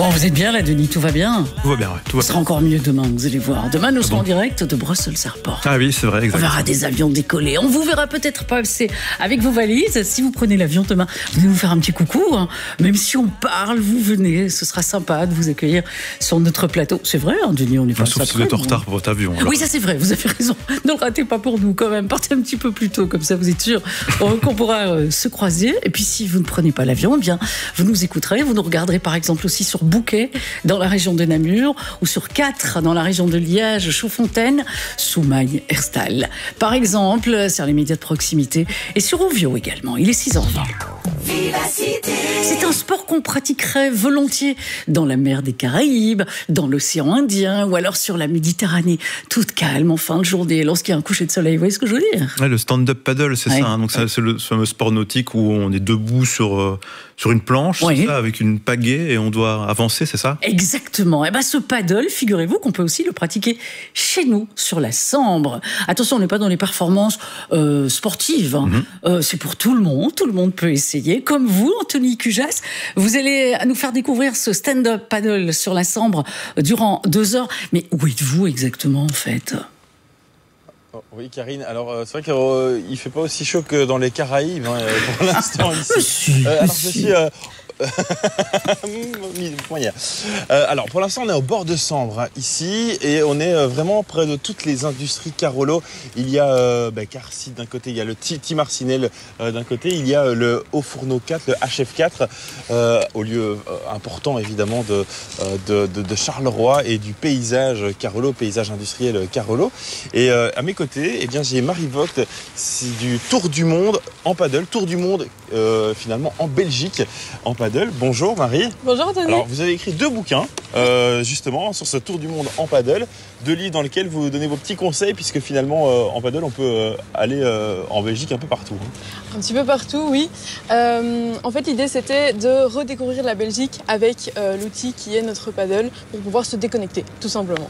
Bon, vous êtes bien là, Denis, tout va bien? Tout va bien, ouais. Tout va Ce sera encore mieux demain, vous allez voir. Demain, nous serons en direct de Brussels Airport. Ah oui, c'est vrai, On exactement. verra des avions décoller. On vous verra peut-être passer avec vos valises. Si vous prenez l'avion demain, venez nous faire un petit coucou. Hein. Même si on parle, vous venez. Ce sera sympa de vous accueillir sur notre plateau. C'est vrai, hein, Denis, on est pas Sauf si vous êtes en retard pour votre avion. Alors. Oui, ça c'est vrai, vous avez raison. Ne le ratez pas pour nous quand même. Partez un petit peu plus tôt, comme ça vous êtes sûr qu'on pourra se croiser. Et puis si vous ne prenez pas l'avion, eh bien, vous nous écouterez. Vous nous regarderez par exemple aussi sur Bouquet, dans la région de Namur, ou sur 4 dans la région de Liège, Chaudfontaine, Soumagne, Herstal. Par exemple, sur les médias de proximité et sur Ovio également. Il est 6h20. C'est un sport qu'on pratiquerait volontiers dans la mer des Caraïbes, dans l'océan Indien ou alors sur la Méditerranée, toute calme en fin de journée, lorsqu'il y a un coucher de soleil. Vous voyez ce que je veux dire? Ouais, le stand-up paddle, c'est ouais. ça. Hein. Donc c'est le fameux sport nautique où on est debout sur une planche, ouais. ça, avec une pagaie et on doit avancer, c'est ça? Exactement. Et ben ce paddle, figurez-vous qu'on peut aussi le pratiquer chez nous, sur la Sambre. Attention, on n'est pas dans les performances sportives. Hein. C'est pour tout le monde peut essayer. Comme vous, Anthony Cujas, vous allez nous faire découvrir ce stand-up paddle sur la Sambre durant 2 heures. Mais où êtes-vous exactement, en fait ? Oui, Karine. Alors, c'est vrai qu'il ne fait pas aussi chaud que dans les Caraïbes hein, pour l'instant ici. Alors, je suis... alors pour l'instant on est au bord de Sambre hein, ici et on est vraiment près de toutes les industries Carolo. Il y a Carcy d'un côté, il y a le Timarcinel d'un côté, il y a le Haut-Fourneau 4, le HF4 au lieu important évidemment de Charleroi et du paysage Carolo, paysage industriel Carolo. Et à mes côtés, eh bien, j'ai Marie Vogt, c'est du Tour du Monde en paddle, Tour du Monde finalement en Belgique en paddle. Bonjour Marie. Bonjour Anthony. Alors vous avez écrit 2 bouquins justement sur ce tour du monde en paddle, 2 livres dans lesquels vous donnez vos petits conseils puisque finalement en paddle on peut aller en Belgique un peu partout. Hein. Un petit peu partout, oui. En fait l'idée c'était de redécouvrir la Belgique avec l'outil qui est notre paddle pour pouvoir se déconnecter tout simplement.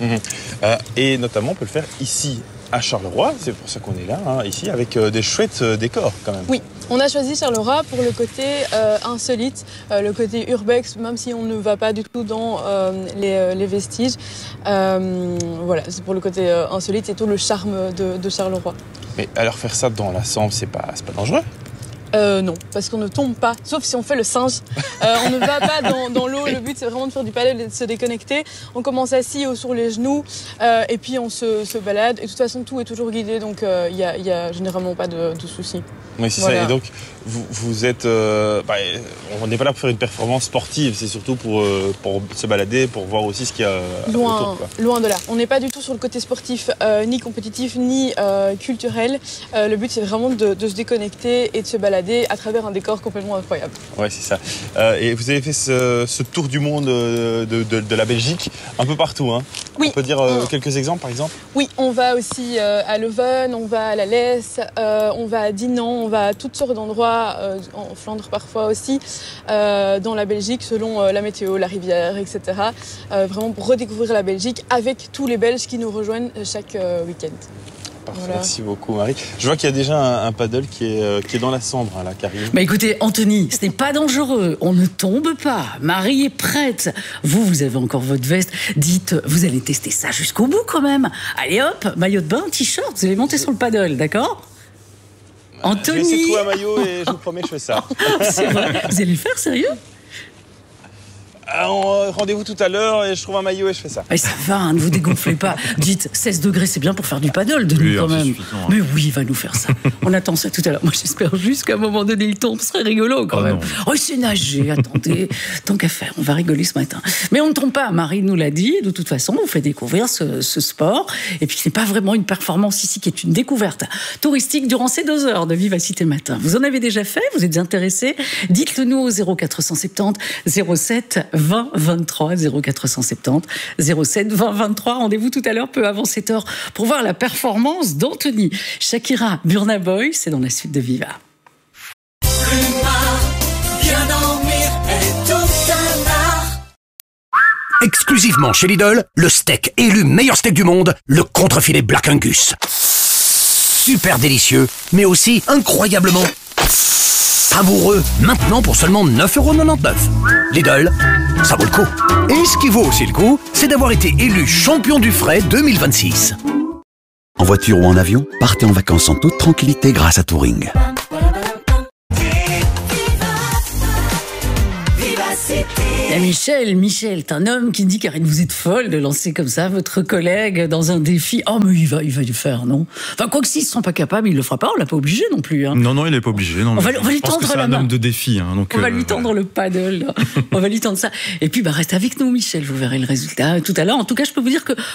Et notamment on peut le faire ici à Charleroi, c'est pour ça qu'on est là, hein, ici, avec des chouettes décors quand même. Oui, on a choisi Charleroi pour le côté insolite, le côté urbex, même si on ne va pas du tout dans les vestiges. Voilà, c'est pour le côté insolite et tout le charme de Charleroi. Mais alors faire ça dans la Sambre, c'est pas dangereux ? Non, parce qu'on ne tombe pas, sauf si on fait le singe. On ne va pas dans l'eau, le but c'est vraiment de faire du paddle et de se déconnecter. On commence assis ou sur les genoux et puis on se balade. Et de toute façon tout est toujours guidé, donc il y a généralement pas de soucis. Oui, c'est voilà. Ça, et donc vous êtes... on n'est pas là pour faire une performance sportive, c'est surtout pour se balader, pour voir aussi ce qu'il y a autour. Loin de là. On n'est pas du tout sur le côté sportif, ni compétitif, ni culturel. Le but c'est vraiment de se déconnecter et de se balader à travers un décor complètement incroyable. Ouais, c'est ça. Et vous avez fait ce tour du monde de la Belgique un peu partout, hein. Oui. On peut dire quelques exemples, par exemple? Oui, on va aussi à Leuven, on va à la Lesse, on va à Dinan, on va à toutes sortes d'endroits, en Flandre parfois aussi, dans la Belgique, selon la météo, la rivière, etc. Vraiment pour redécouvrir la Belgique avec tous les Belges qui nous rejoignent chaque week-end. Parfait, voilà. Merci beaucoup Marie. Je vois qu'il y a déjà un paddle qui est dans la Sambre, hein, là, Karine. Bah écoutez, Anthony, ce n'est pas dangereux. On ne tombe pas. Marie est prête. Vous avez encore votre veste. Dites, vous allez tester ça jusqu'au bout quand même. Allez hop, maillot de bain, t-shirt, vous allez monter sur le paddle, d'accord? Anthony. Je vais essayer de trouver un maillot et je vous promets, je fais ça. C'est vrai. Vous allez le faire, sérieux? Rendez-vous tout à l'heure et je trouve un maillot et je fais ça. Mais ça va, hein, ne vous dégonflez pas. Dites, 16 degrés, c'est bien pour faire du paddle, Denis, oui, quand même. Hein. Mais oui, il va nous faire ça. On attend ça tout à l'heure. Moi, j'espère juste qu'à un moment donné, il tombe. Ce serait rigolo, quand même. Non. Oh, c'est nager, attendez. Tant qu'à faire, on va rigoler ce matin. Mais on ne tombe pas, Marie nous l'a dit. De toute façon, on vous fait découvrir ce sport. Et puis, ce n'est pas vraiment une performance ici qui est une découverte touristique durant ces 2 heures de Vivacité Matin. Vous en avez déjà fait? Vous êtes intéressé? Dites-le nous au 0470 07 20 23 0470 07 20 23. Rendez-vous tout à l'heure, peu avant 7h, pour voir la performance d'Anthony. Shakira, Burna Boy, c'est dans la suite de Viva. Exclusivement chez Lidl, le steak élu meilleur steak du monde, le contrefilet Black Angus. Super délicieux, mais aussi incroyablement savoureux, maintenant pour seulement 9,99 €. Lidl, ça vaut le coup. Et ce qui vaut aussi le coup, c'est d'avoir été élu champion du frais 2026. En voiture ou en avion, partez en vacances en toute tranquillité grâce à Touring. Et Michel, t'es un homme qui dit qu'Arrête, vous êtes folle de lancer comme ça votre collègue dans un défi. Oh, mais il va le faire, non? Enfin, quoi que s'ils ne sont pas capables, il le fera pas, on l'a pas obligé non plus. Hein. Non, il n'est pas obligé. Non, on va lui tendre la main. C'est un homme de défi. Hein, donc, on va lui tendre le paddle. On va lui tendre ça. Et puis, reste avec nous, Michel, vous verrez le résultat tout à l'heure. En tout cas, je peux vous dire que